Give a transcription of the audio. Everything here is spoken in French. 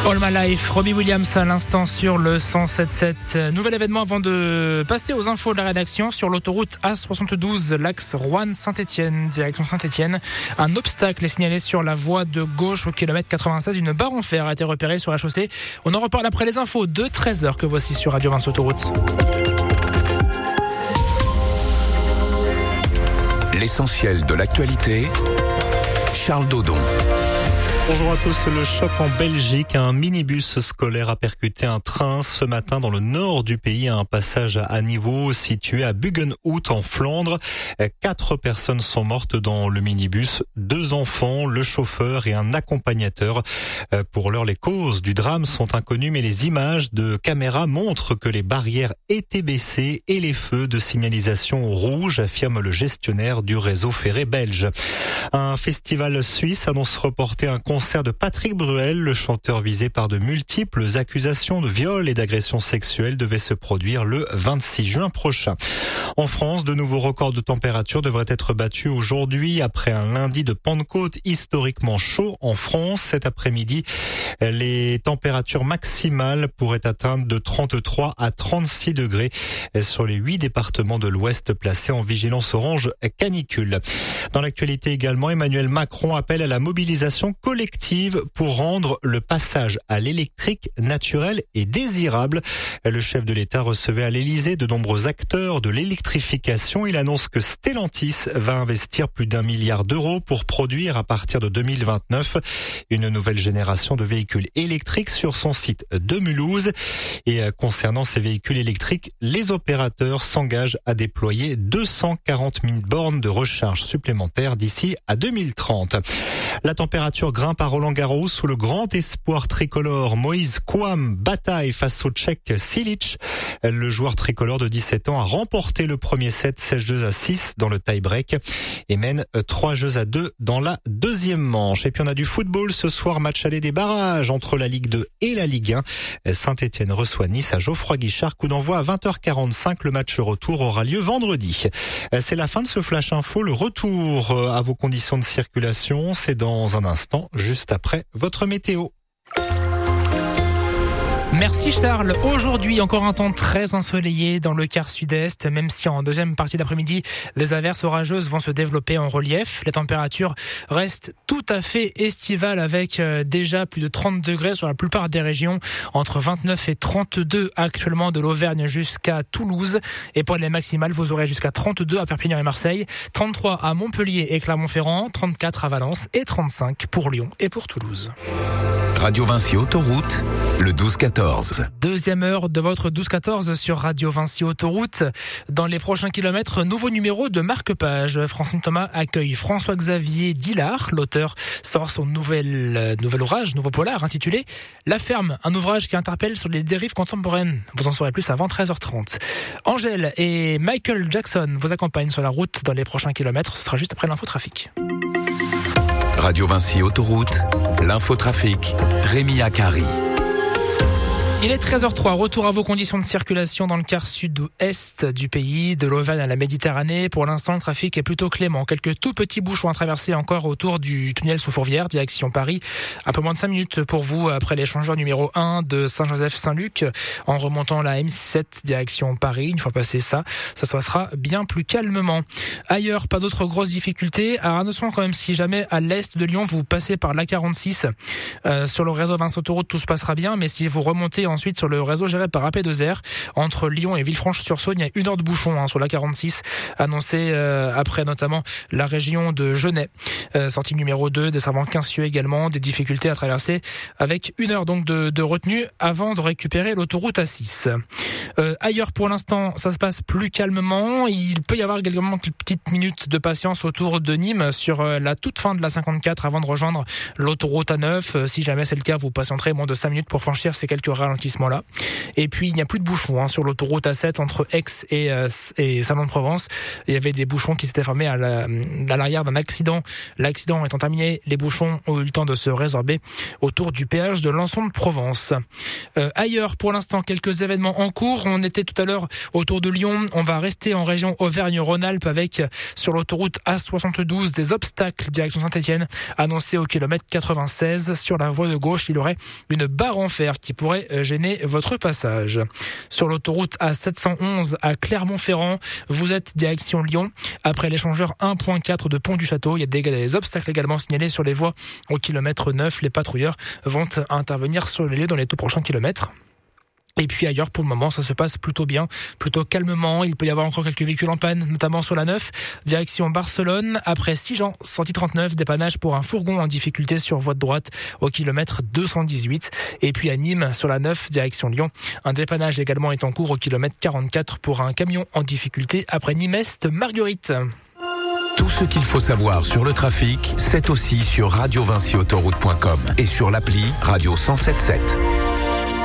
All My Life, Robbie Williams à l'instant sur le 107.7. Nouvel événement avant de passer aux infos de la rédaction sur l'autoroute A72, l'axe Roanne-Saint-Étienne, direction Saint-Étienne. Un obstacle est signalé sur la voie de gauche au kilomètre 96. Une barre en fer a été repérée sur la chaussée. On en reparle après les infos de 13h que voici sur Radio Vinci Autoroute. L'essentiel de l'actualité, Charles Dodon. Bonjour à tous. Le choc en Belgique. Un minibus scolaire a percuté un train ce matin dans le nord du pays à un passage à niveau situé à Buggenhout en Flandre. 4 personnes sont mortes dans le minibus, 2 enfants, le chauffeur et un accompagnateur. Pour l'heure, les causes du drame sont inconnues, mais les images de caméras montrent que les barrières étaient baissées et les feux de signalisation rouges, affirme le gestionnaire du réseau ferré belge. Un festival suisse annonce reporter un concert de Patrick Bruel. Le chanteur visé par de multiples accusations de viol et d'agression sexuelle devait se produire le 26 juin prochain. En France, de nouveaux records de température devraient être battus aujourd'hui après un lundi de Pentecôte historiquement chaud en France. Cet après-midi, les températures maximales pourraient atteindre de 33 à 36 degrés sur les 8 départements de l'Ouest placés en vigilance orange canicule. Dans l'actualité également, Emmanuel Macron appelle à la mobilisation collective pour rendre le passage à l'électrique naturel et désirable. Le chef de l'État recevait à l'Élysée de nombreux acteurs de l'électrification. Il annonce que Stellantis va investir plus d'1 milliard d'euros pour produire à partir de 2029 une nouvelle génération de véhicules électriques sur son site de Mulhouse. Et concernant ces véhicules électriques, les opérateurs s'engagent à déployer 240 000 bornes de recharge supplémentaires d'ici à 2030. La température grimpe à Roland-Garros sous le grand espoir tricolore. Moïse Kouam bataille face au Tchèque Silic. Le joueur tricolore de 17 ans a remporté le premier set 16-6 dans le tie-break et mène 3-2 dans la deuxième manche. Et puis on a du football ce soir, match aller des barrages entre la Ligue 2 et la Ligue 1. Saint-Étienne reçoit Nice à Geoffroy-Guichard. Coup d'envoi à 20h45. Le match retour aura lieu vendredi. C'est la fin de ce Flash Info. Le retour à vos conditions de circulation, c'est dans un instant, juste après votre météo. Merci Charles. Aujourd'hui, encore un temps très ensoleillé dans le quart sud-est, même si en deuxième partie d'après-midi, les averses orageuses vont se développer en relief. Les températures restent tout à fait estivales avec déjà plus de 30 degrés sur la plupart des régions, entre 29 et 32 actuellement de l'Auvergne jusqu'à Toulouse. Et pour les maximales, vous aurez jusqu'à 32 à Perpignan et Marseille, 33 à Montpellier et Clermont-Ferrand, 34 à Valence et 35 pour Lyon et pour Toulouse. Radio Vinci Autoroute, le 12-14. Deuxième heure de votre 12-14 sur Radio Vinci Autoroute. Dans les prochains kilomètres, nouveau numéro de marque-page. Francine Thomas accueille François-Xavier Dillard. L'auteur sort son nouvel ouvrage, nouveau polar, intitulé La Ferme, un ouvrage qui interpelle sur les dérives contemporaines. Vous en saurez plus avant 13h30. Angèle et Michael Jackson vous accompagnent sur la route dans les prochains kilomètres. Ce sera juste après l'infotrafic. Radio Vinci Autoroute, l'infotrafic, Rémi Akari. Il est 13h03, retour à vos conditions de circulation dans le quart sud-est du pays, de l'Auvergne à la Méditerranée. Pour l'instant, le trafic est plutôt clément. Quelques tout petits bouchons à traverser encore autour du tunnel sous Fourvière, direction Paris. Un peu moins de 5 minutes pour vous après l'échangeur numéro 1 de Saint-Joseph-Saint-Luc. En remontant la M7 direction Paris, une fois passé ça se passera bien plus calmement. Ailleurs, pas d'autres grosses difficultés. Alors attention quand même, si jamais à l'est de Lyon, vous passez par l'A46, sur le réseau Vinci Autoroute, tout se passera bien. Mais si vous remontez ensuite sur le réseau géré par AP2R entre Lyon et Villefranche-sur-Saône, il y a 1 heure de bouchon sur la 46 annoncé après notamment la région de Genèt. Sortie numéro 2 desservant Quincieux également, des difficultés à traverser avec 1 heure donc de retenue avant de récupérer l'autoroute A6. Ailleurs pour l'instant ça se passe plus calmement. Il peut y avoir également quelques petites minutes de patience autour de Nîmes sur la toute fin de la 54 avant de rejoindre l'autoroute A9. Si jamais c'est le cas, vous patienterez moins de 5 minutes pour franchir ces quelques ralentissements ralentissement-là. Et puis, il n'y a plus de bouchons sur l'autoroute A7 entre Aix et Salon-de-Provence. Il y avait des bouchons qui s'étaient formés à l'arrière d'un accident. L'accident étant terminé, les bouchons ont eu le temps de se résorber autour du péage de Lançon-de-Provence. Ailleurs, pour l'instant, quelques événements en cours. On était tout à l'heure autour de Lyon. On va rester en région Auvergne-Rhône-Alpes avec, sur l'autoroute A72, des obstacles direction Saint-Étienne annoncés au kilomètre 96. Sur la voie de gauche, il y aurait une barre en fer qui pourrait gêner votre passage. Sur l'autoroute A711 à Clermont-Ferrand, vous êtes direction Lyon. Après l'échangeur 1.4 de Pont-du-Château, il y a des obstacles également signalés sur les voies au kilomètre 9. Les patrouilleurs vont intervenir sur les lieux dans les tout prochains kilomètres. Et puis ailleurs, pour le moment, ça se passe plutôt bien, plutôt calmement. Il peut y avoir encore quelques véhicules en panne, notamment sur la 9, direction Barcelone. Après Sigean, sortie 39, dépannage pour un fourgon en difficulté sur voie de droite au kilomètre 218. Et puis à Nîmes, sur la 9, direction Lyon, un dépannage également est en cours au kilomètre 44 pour un camion en difficulté après Nîmes-Est-Marguerite. Tout ce qu'il faut savoir sur le trafic, c'est aussi sur radiovinciautoroute.com et sur l'appli Radio 107.7.